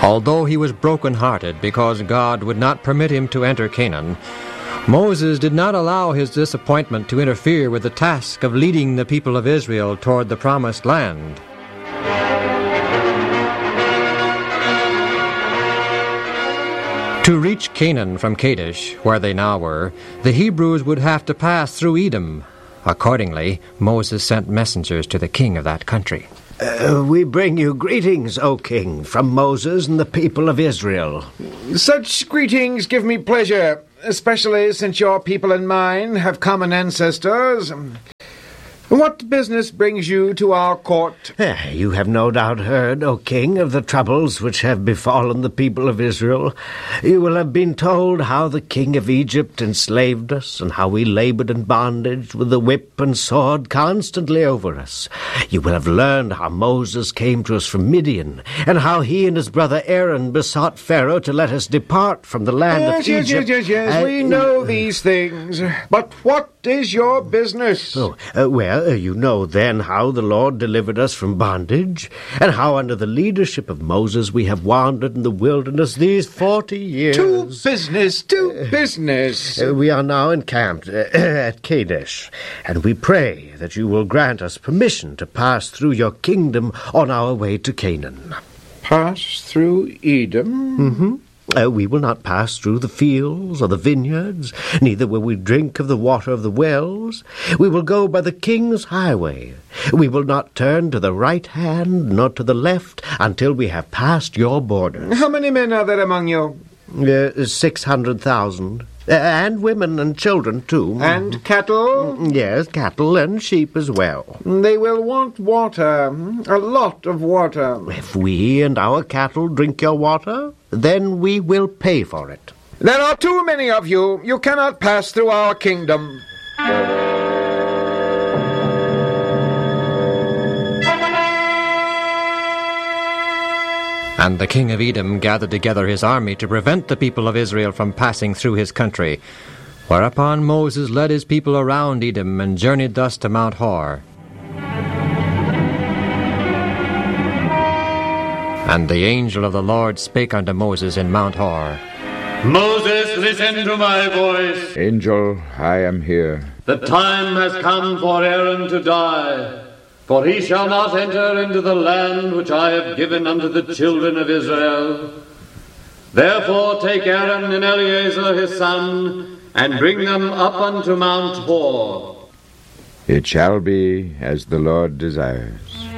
Although he was broken-hearted because God would not permit him to enter Canaan, Moses did not allow his disappointment to interfere with the task of leading the people of Israel toward the promised land. To reach Canaan from Kadesh, where they now were, the Hebrews would have to pass through Edom. Accordingly, Moses sent messengers to the king of that country. We bring you greetings, O king, from Moses and the people of Israel. Such greetings give me pleasure, especially since your people and mine have common ancestors. What business brings you to our court? You have no doubt heard, O king, of the troubles which have befallen the people of Israel. You will have been told how the king of Egypt enslaved us, and how we labored in bondage with the whip and sword constantly over us. You will have learned how Moses came to us from Midian, and how he and his brother Aaron besought Pharaoh to let us depart from the land of Egypt. Yes, we know these things. But what is your business? You know then how the Lord delivered us from bondage, and how under the leadership of Moses we have wandered in the wilderness these 40 years. To business. We are now encamped at Kadesh, and we pray that you will grant us permission to pass through your kingdom on our way to Canaan. Pass through Edom? Mm-hmm. We will not pass through the fields or the vineyards, neither will we drink of the water of the wells. We will go by the king's highway. We will not turn to the right hand nor to the left until we have passed your borders. How many men are there among you? 600,000. And women and children, too. And cattle? Yes, cattle and sheep as well. They will want water, a lot of water. If we and our cattle drink your water, then we will pay for it. There are too many of you. You cannot pass through our kingdom. And the king of Edom gathered together his army to prevent the people of Israel from passing through his country. Whereupon Moses led his people around Edom and journeyed thus to Mount Hor. And the angel of the Lord spake unto Moses in Mount Hor. Moses, listen to my voice. Angel, I am here. The time has come for Aaron to die. For he shall not enter into the land which I have given unto the children of Israel. Therefore take Aaron and Eleazar his son, and bring them up unto Mount Hor. It shall be as the Lord desires.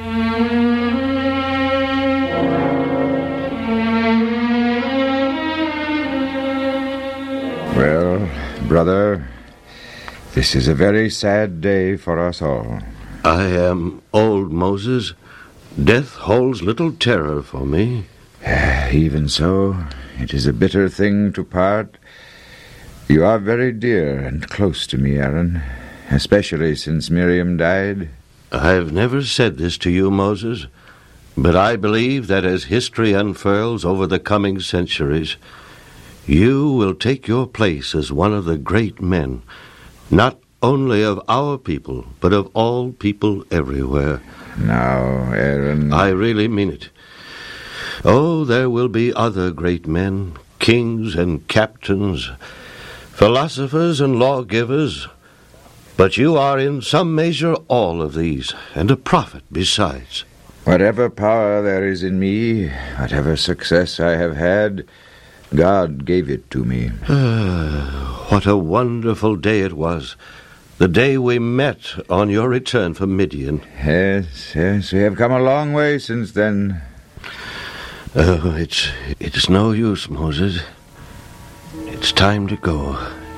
Well, brother, this is a very sad day for us all. I am old, Moses. Death holds little terror for me. Even so, it is a bitter thing to part. You are very dear and close to me, Aaron, especially since Miriam died. I've never said this to you, Moses, but I believe that as history unfurls over the coming centuries, you will take your place as one of the great men, not only of our people, but of all people everywhere. Now, Aaron... I really mean it. Oh, there will be other great men, kings and captains, philosophers and lawgivers, but you are in some measure all of these, and a prophet besides. Whatever power there is in me, whatever success I have had, God gave it to me. What a wonderful day it was. The day we met on your return from Midian. Yes, we have come a long way since then. Oh, it's no use, Moses. It's time to go.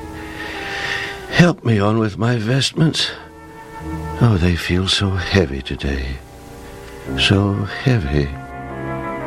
Help me on with my vestments. Oh, they feel so heavy today. So heavy.